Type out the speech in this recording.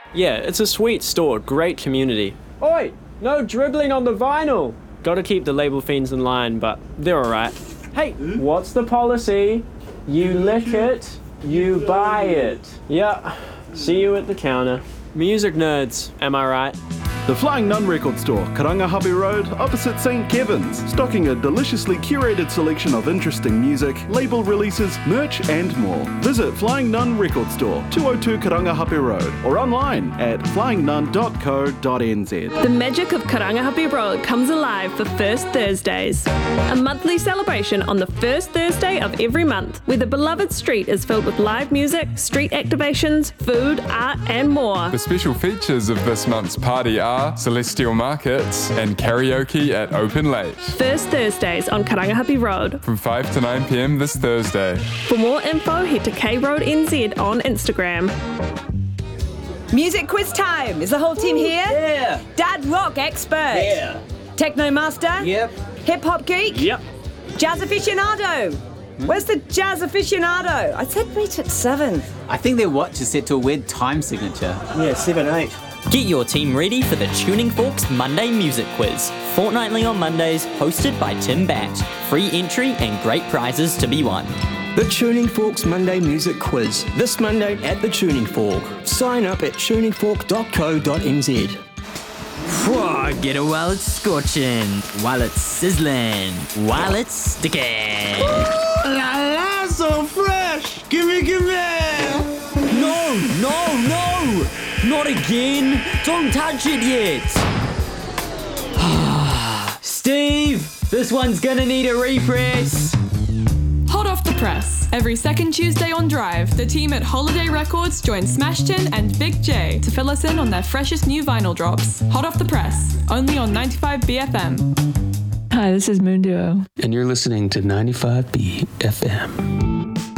Yeah, it's a sweet store, great community. Oi, no dribbling on the vinyl. Gotta keep the label fiends in line, but they're alright. Hey, what's the policy? You lick it, you buy it. Yeah, see you at the counter. Music nerds, am I right? The Flying Nun Record Store, Karangahape Road, opposite St. Kevin's, stocking a deliciously curated selection of interesting music, label releases, merch and more. Visit Flying Nun Record Store, 202 Karangahape Road, or online at flyingnun.co.nz. The magic of Karangahape Road comes alive for First Thursdays, a monthly celebration on the first Thursday of every month, where the beloved street is filled with live music, street activations, food, art and more. The special features of this month's party are celestial markets and karaoke at open late. First Thursdays on Karangahape Road. From 5 to 9 p.m. this Thursday. For more info, head to KRoadNZ on Instagram. Music quiz time. Is the whole team here? Yeah. Dad rock expert. Yeah. Techno master. Yep. Hip hop geek. Yep. Jazz aficionado. Where's the jazz aficionado? I said meet at 7. I think their watch is set to a weird time signature. Yeah, 7-8. Get your team ready for the Tuning Forks Monday Music Quiz. Fortnightly on Mondays, hosted by Tim Batt. Free entry and great prizes to be won. The Tuning Forks Monday Music Quiz. This Monday at the Tuning Fork. Sign up at tuningfork.co.nz. Whoa, get it while it's scorching, while it's sizzling, while it's sticking. That's so fresh! Gimme! No! Not again! Don't touch it yet! Steve, this one's gonna need a repress. Hot off the press. Every second Tuesday on Drive, the team at Holiday Records join Smashton and Big J to fill us in on their freshest new vinyl drops. Hot off the press, only on 95BFM. Hi, this is Moon Duo. And you're listening to 95BFM.